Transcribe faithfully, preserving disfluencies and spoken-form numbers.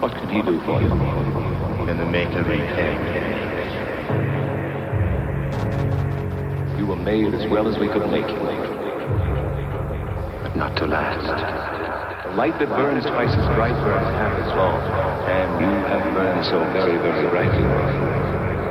What can he do for you? In the make of repay. You were made as well as we could make you. But not to last. The light that burns twice as bright burns half as long. And you have burned so very, very brightly.